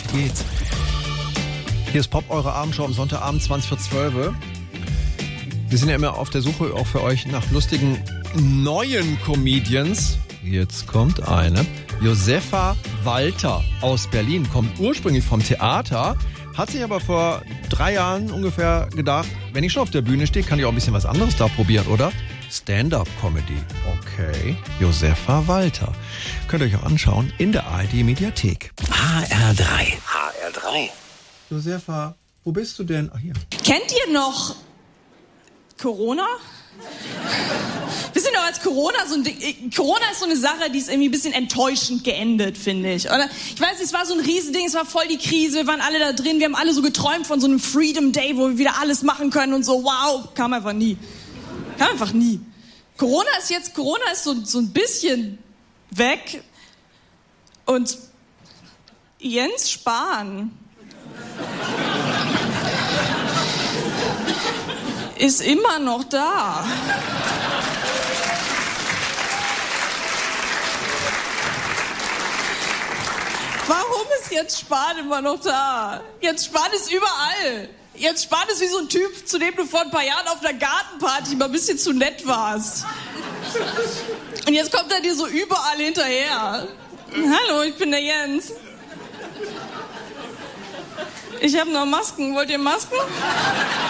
geht's? Hier ist Pop, eure Abendshow am Sonntagabend 20:12. Wir sind ja immer auf der Suche auch für euch nach lustigen neuen Comedians. Jetzt kommt eine. Josefa Walter aus Berlin, kommt ursprünglich vom Theater, hat sich aber vor 3 Jahren ungefähr gedacht, wenn ich schon auf der Bühne stehe, kann ich auch ein bisschen was anderes da probieren, oder? Stand-up-Comedy. Okay. Josefa Walter. Könnt ihr euch auch anschauen in der ARD-Mediathek. HR3. HR3. Josefa, wo bist du denn? Ach, hier. Kennt ihr noch Corona? Wisst ihr noch, als Corona so ein Ding... Corona ist so eine Sache, die ist irgendwie ein bisschen enttäuschend geendet, finde ich. Oder? Ich weiß nicht, es war so ein Riesending, es war voll die Krise, wir waren alle da drin, wir haben alle so geträumt von so einem Freedom Day, wo wir wieder alles machen können und so, wow, kam einfach nie. Kam einfach nie. Corona ist so ein bisschen weg und Jens Spahn ist immer noch da. Warum ist Jens Spahn immer noch da? Jens Spahn ist überall. Jens Spahn ist wie so ein Typ, zu dem du vor ein paar Jahren auf einer Gartenparty mal ein bisschen zu nett warst. Und jetzt kommt er dir so überall hinterher. Hallo, ich bin der Jens. Ich habe noch Masken. Wollt ihr Masken?